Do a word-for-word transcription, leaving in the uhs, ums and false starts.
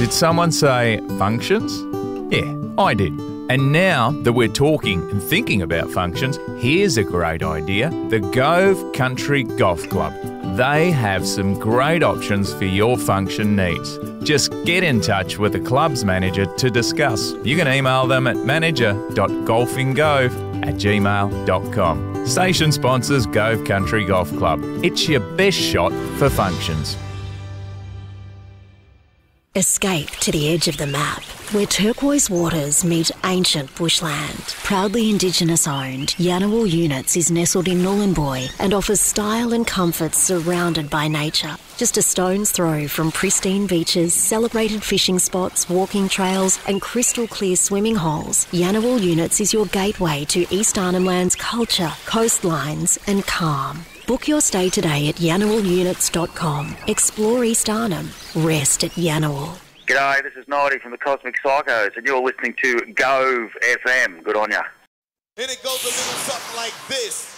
Did someone say functions? Yeah, I did. And now that we're talking and thinking about functions, here's a great idea. The Gove Country Golf Club. They have some great options for your function needs. Just get in touch with the club's manager to discuss. You can email them at manager dot golfinggove at gmail dot com. Station sponsors Gove Country Golf Club. It's your best shot for functions. Escape to the edge of the map, where turquoise waters meet ancient bushland. Proudly Indigenous owned, Yanawal Units is nestled in Nhulunbuy and offers style and comfort surrounded by nature. Just a stone's throw from pristine beaches, celebrated fishing spots, walking trails and crystal clear swimming holes, Yanawal Units is your gateway to East Arnhem Land's culture, coastlines and calm. Book your stay today at yanawal units dot com. Explore East Arnhem. Rest at Yanawal. G'day, this is Nighty from the Cosmic Psychos, and you're listening to Gove F M. Good on ya. And it goes a little something like this.